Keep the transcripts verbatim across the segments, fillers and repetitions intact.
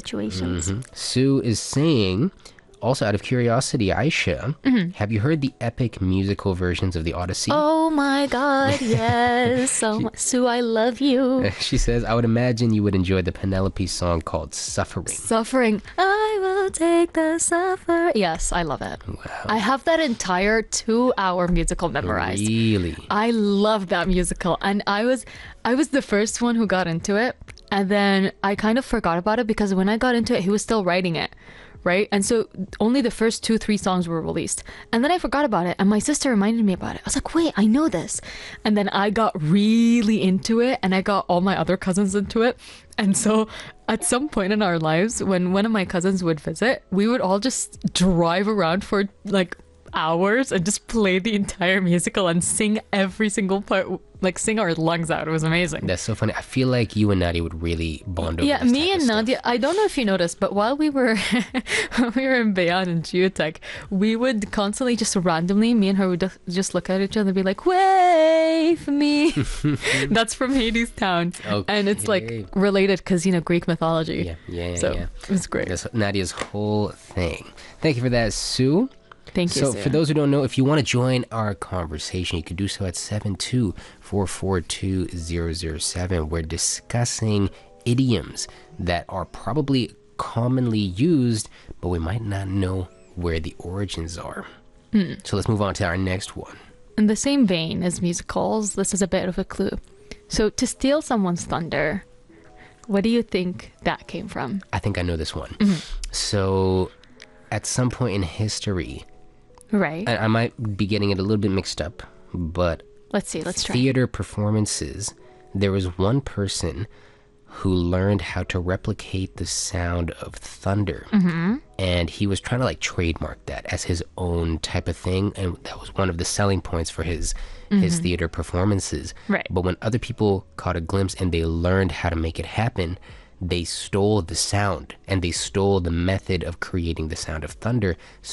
situations. Mm-hmm. Sue is saying, also out of curiosity, Aisha, mm-hmm. have you heard the epic musical versions of the Odyssey? Oh my God, yes. So, she, Sue, I love you. She says, I would imagine you would enjoy the Penelope song called Suffering. Suffering. I will take the suffer. Yes, I love it. Wow. I have that entire two-hour musical memorized. Really? I love that musical. And I was, I was the first one who got into it. And then I kind of forgot about it because when I got into it, he was still writing it. Right? And so only the first two, three songs were released. And then I forgot about it. And my sister reminded me about it. I was like, wait, I know this. And then I got really into it. And I got all my other cousins into it. And so at some point in our lives, when one of my cousins would visit, we would all just drive around for like hours and just play the entire musical and sing every single part, like sing our lungs out. It was amazing. That's so funny. I feel like you and Nadia would really bond over yeah this me type and of Nadia, stuff. I don't know if you noticed, but while we were when we were in Bayan and Geotech, we would constantly just randomly, me and her would just look at each other and be like, wave me. That's from Hades Town. Okay. And it's like related because, you know, Greek mythology. Yeah, yeah, yeah. So yeah. it's great. That's Nadia's whole thing. Thank you for that, Sue. Thank you, So Sue. For those who don't know, if you want to join our conversation, you can do so at seven two four four two zero zero seven. We're discussing idioms that are probably commonly used, but we might not know where the origins are. Mm. So let's move on to our next one. In the same vein as musicals, this is a bit of a clue. So to steal someone's thunder, what do you think that came from? I think I know this one. Mm-hmm. So at some point in history... Right. I, I might be getting it a little bit mixed up, but let's see, let's try. Theater performances, there was one person who learned how to replicate the sound of thunder. Mm-hmm. And he was trying to like trademark that as his own type of thing. And that was one of the selling points for his mm-hmm. his theater performances. Right. But when other people caught a glimpse and they learned how to make it happen, they stole the sound and they stole the method of creating the sound of thunder.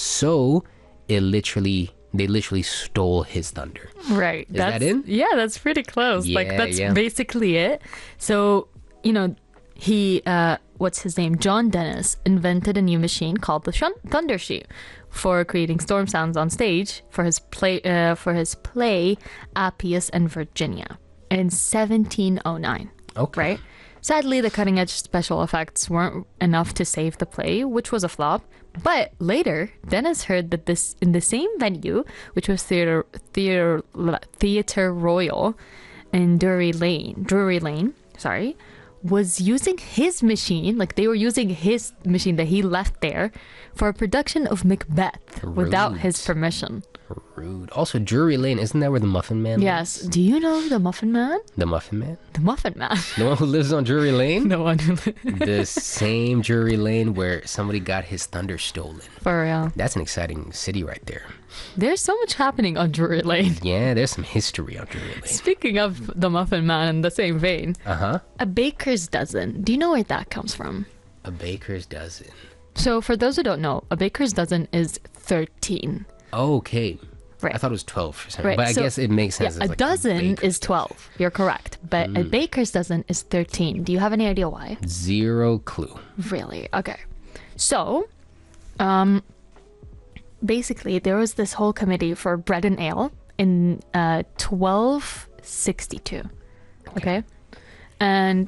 So it literally, they literally stole his thunder. Right. Is that's, that in? Yeah, that's pretty close. Yeah, like that's yeah. basically it. So, you know, he, uh, what's his name? John Dennis invented a new machine called the Shun- Thunder Sheet for creating storm sounds on stage for his play, uh, for his play Appius and Virginia in seventeen oh nine. Okay. Right? Sadly, the cutting-edge special effects weren't enough to save the play, which was a flop. But later, Dennis heard that this in the same venue, which was Theater Theater Theater Royal in Drury Lane, Drury Lane, sorry, was using his machine, like they were using his machine that he left there for a production of Macbeth Rude. Without his permission. Rude. Also, Drury Lane, isn't that where the Muffin Man Yes. lives? Do you know the Muffin Man? The Muffin Man? The Muffin Man. The one who lives on Drury Lane? The one who The same Drury Lane where somebody got his thunder stolen. For real. That's an exciting city right there. There's so much happening on Drury Lane. Yeah, there's some history on Drury Lane. Speaking of the Muffin Man in the same vein, Uh-huh. a baker's dozen. Do you know where that comes from? A baker's dozen. So for those who don't know, a baker's dozen is thirteen. Oh, okay. Right. I thought it was twelve for some reason. Right. But I so, guess it makes sense. Yeah, as a like dozen baker's is twelve. dozen. You're correct. But mm. a baker's dozen is thirteen. Do you have any idea why? Zero clue. Really? Okay. So, um, basically, there was this whole committee for bread and ale in uh, twelve sixty-two. Okay. okay? And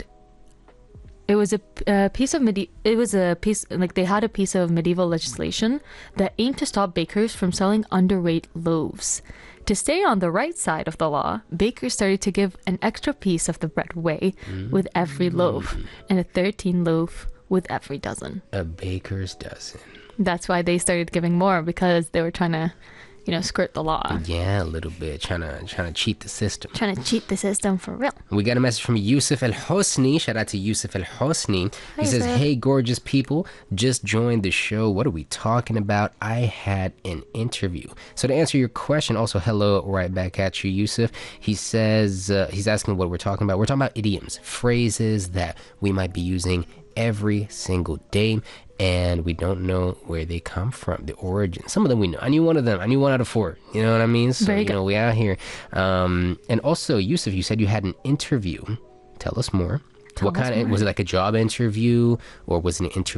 it was a, a piece of medi- it was a piece like they had a piece of medieval legislation that aimed to stop bakers from selling underweight loaves. To stay on the right side of the law, bakers started to give an extra piece of the bread away mm. with every loaf, and a thirteen loaf with every dozen. A baker's dozen. That's why they started giving more, because they were trying to, you know, skirt the law. Yeah, a little bit. Trying to trying to cheat the system. Trying to cheat the system for real. We got a message from Yusuf El Hosni. Shout out to Yusuf El Hosni. He Hi, says, Yusuf. Hey, gorgeous people. Just joined the show. What are we talking about? I had an interview. So to answer your question, also hello right back at you, Yusuf. He says, uh, he's asking what we're talking about. We're talking about idioms, phrases that we might be using every single day, and we don't know where they come from, the origin. Some of them we know. I knew one of them. I knew one out of four. You know what I mean? So, Very you good. know, we out here. Um, and also, Yusuf, you said you had an interview. Tell us more. Tell what us kind of, more. was it like a job interview, or was it an interview